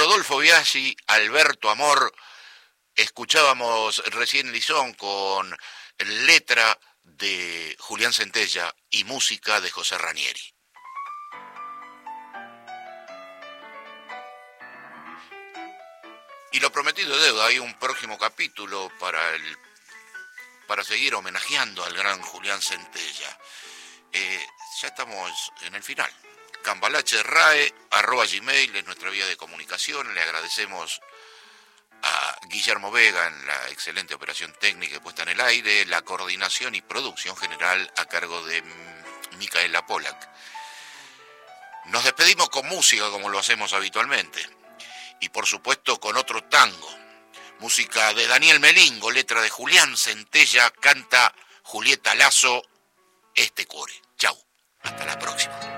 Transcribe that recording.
Rodolfo Biaggi, Alberto Amor. Escuchábamos recién Lizón con letra de Julián Centella y música de José Ranieri. Y lo prometido es deuda, hay un próximo capítulo para seguir homenajeando al gran Julián Centella. Ya estamos en el final. cambalacherrae@gmail es nuestra vía de comunicación. Le agradecemos a Guillermo Vega en la excelente operación técnica y puesta en el aire, la coordinación y producción general a cargo de Micaela Polak. Nos despedimos con música como lo hacemos habitualmente y por supuesto con otro tango, música de Daniel Melingo, letra de Julián Centella, canta Julieta Lazo, este core. Chau, hasta la próxima.